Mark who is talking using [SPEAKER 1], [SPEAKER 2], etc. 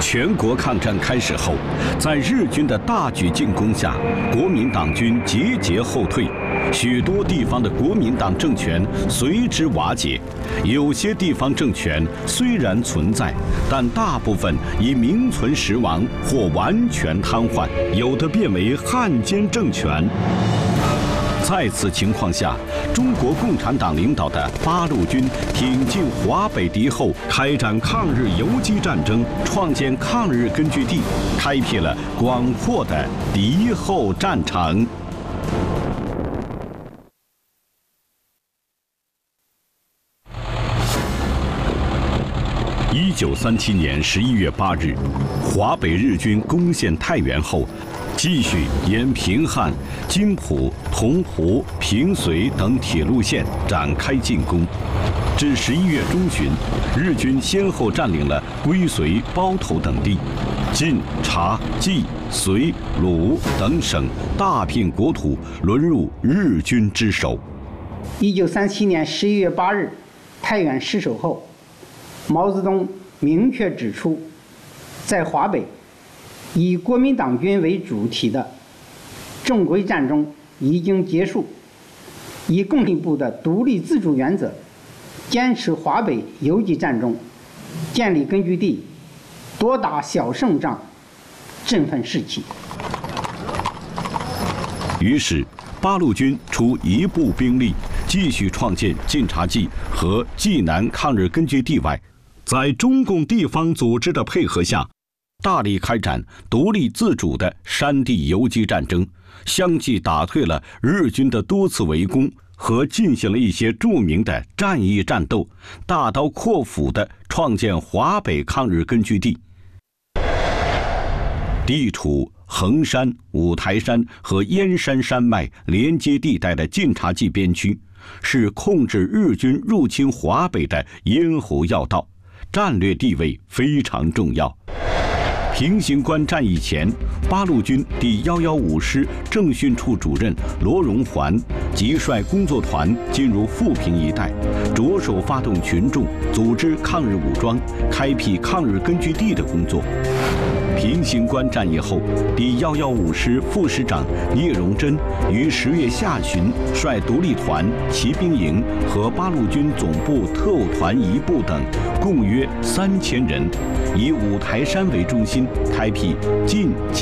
[SPEAKER 1] 全国抗战开始后，在日军的大举进攻下，国民党军节节后退，许多地方的国民党政权随之瓦解。有些地方政权虽然存在，但大部分已名存实亡或完全瘫痪，有的变为汉奸政权。在此情况下，中国共产党领导的八路军挺进华北敌后，开展抗日游击战争，创建抗日根据地，开辟了广阔的敌后战场。1937年11月8日，华北日军攻陷太原后，继续沿平汉、津浦、铜湖、平绥等铁路线展开进攻。至11月中旬，日军先后占领了归绥、包头等地，晋、察、冀、绥、鲁等省大片国土沦入日军之手。
[SPEAKER 2] 1937年11月8日，太原失守后，毛泽东明确指出，在华北以国民党军为主体的正规战争已经结束，以共进部的独立自主原则，坚持华北游击战中，建立根据地，多打小胜仗，振奋士气。
[SPEAKER 1] 于是，八路军出一部兵力，继续创建晋察冀和冀南抗日根据地外，在中共地方组织的配合下，大力开展独立自主的山地游击战争，相继打退了日军的多次围攻和进行了一些著名的战役战斗，大刀阔斧地创建华北抗日根据地。地处衡山、五台山和燕山山脉连接地带的晋察冀边区，是控制日军入侵华北的咽喉要道，战略地位非常重要。平型关战役前，八路军第115师政训处主任罗荣桓即率工作团进入富平一带，着手发动群众组织抗日武装，开辟抗日根据地的工作。平型关战役后，第115师副师长聂荣臻于10月下旬率独立团、骑兵营和八路军总部特务团一部等共约3000人，以五台山为中心，开辟晋